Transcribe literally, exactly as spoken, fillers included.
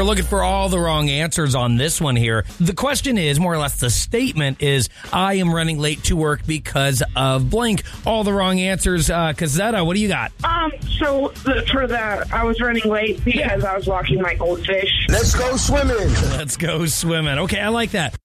We're looking for all the wrong answers on this one here. The question is, more or less, the statement is, I am running late to work because of blank. All the wrong answers. Uh, Cazetta, what do you got? Um, so the, for that, I was running late because I was walking my goldfish. Let's go swimming. Let's go swimming. Okay, I like that.